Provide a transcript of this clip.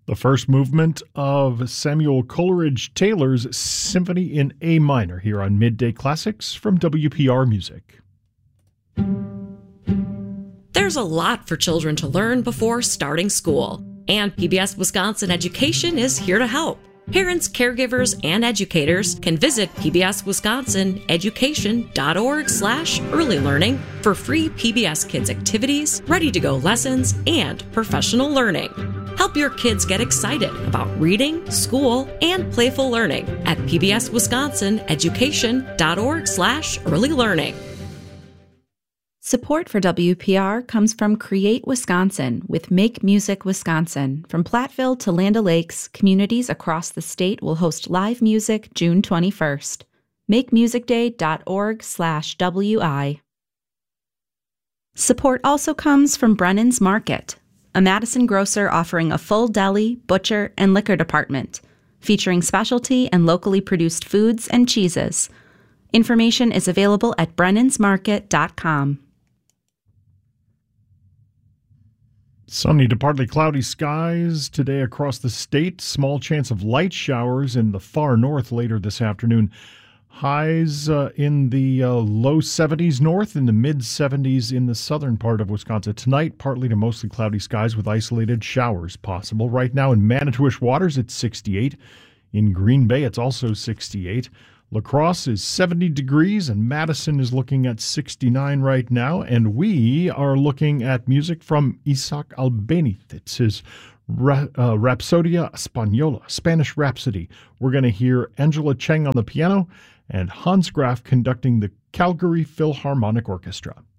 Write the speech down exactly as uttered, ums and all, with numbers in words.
The first movement of Samuel Coleridge Taylor's Symphony in A minor here on Midday Classics from W P R Music. There's a lot for children to learn before starting school, and P B S Wisconsin Education is here to help. Parents, caregivers, and educators can visit P B S Wisconsin Education dot org slash early learning for free P B S Kids activities, ready-to-go lessons, and professional learning. Help your kids get excited about reading, school, and playful learning at P B S Wisconsin Education dot org slash early learning. Support for W P R comes from Create Wisconsin with Make Music Wisconsin. From Platteville to Land O'Lakes, communities across the state will host live music June twenty-first. make music day dot org slash W I. Support also comes from Brennan's Market, a Madison grocer offering a full deli, butcher, and liquor department, featuring specialty and locally produced foods and cheeses. Information is available at brennans market dot com. Sunny to partly cloudy skies today across the state. Small chance of light showers in the far north later this afternoon. Highs uh, in the uh, low seventies north, in the mid seventies in the southern part of Wisconsin. Tonight, partly to mostly cloudy skies with isolated showers possible. Right now in Manitowish Waters, it's sixty-eight. In Green Bay, it's also sixty-eight. La Crosse is seventy degrees, and Madison is looking at sixty-nine right now. And we are looking at music from Isaac Albeniz. It's his Ra- uh, Rapsodia Española, Spanish Rhapsody. We're going to hear Angela Cheng on the piano and Hans Graf conducting the Calgary Philharmonic Orchestra.